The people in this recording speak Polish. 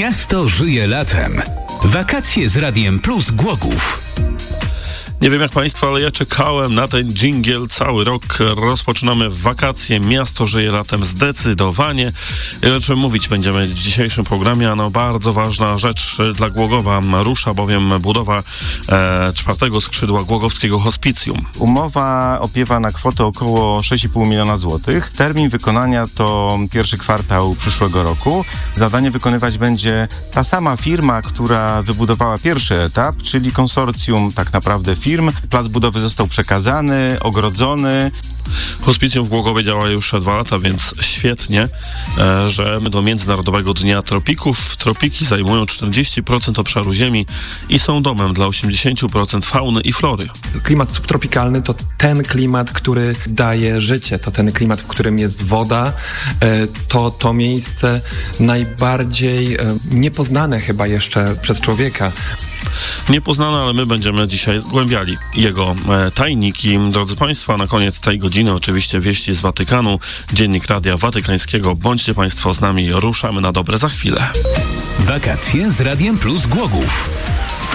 Miasto żyje latem. Wakacje z Radiem Plus Głogów. Nie wiem jak Państwo, ale ja czekałem na ten dżingiel cały rok. Rozpoczynamy wakacje, miasto żyje latem zdecydowanie. O czym mówić będziemy w dzisiejszym programie, bardzo ważna rzecz dla Głogowa. Rusza bowiem budowa czwartego skrzydła głogowskiego hospicjum. Umowa opiewa na kwotę około 6,5 miliona złotych. Termin wykonania to pierwszy kwartał przyszłego roku. Zadanie wykonywać będzie ta sama firma, która wybudowała pierwszy etap, czyli konsorcjum tak naprawdę firm. Plac budowy został przekazany, ogrodzony. Hospicjum w Głogowie działa już 2 lata, więc świetnie, że do Międzynarodowego Dnia Tropików. Tropiki zajmują 40% obszaru ziemi i są domem dla 80% fauny i flory. Klimat subtropikalny to ten klimat, który daje życie, to ten klimat, w którym jest woda, to miejsce najbardziej niepoznane chyba jeszcze przez człowieka. Niepoznane, ale my będziemy dzisiaj zgłębiali jego tajniki. Drodzy Państwo, na koniec tej godziny oczywiście wieści z Watykanu, Dziennik Radia Watykańskiego. Bądźcie Państwo z nami, ruszamy na dobre za chwilę. Wakacje z Radiem Plus Głogów.